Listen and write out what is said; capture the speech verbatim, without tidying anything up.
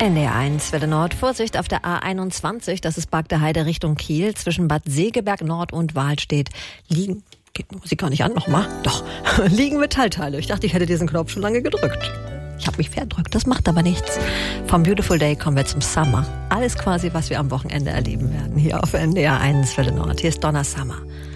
N D R eins, Welle Nord. Vorsicht auf der A einundzwanzig, das ist Bagdeheide Richtung Kiel. Zwischen Bad Segeberg Nord und Wahlstedt liegen, geht die Musik gar nicht an, nochmal? Doch, liegen Metallteile. Ich dachte, ich hätte diesen Knopf schon lange gedrückt. Ich habe mich verdrückt, das macht aber nichts. Vom Beautiful Day kommen wir zum Summer. Alles quasi, was wir am Wochenende erleben werden. Hier auf N D R eins, Welle Nord. Hier ist Donna Summer.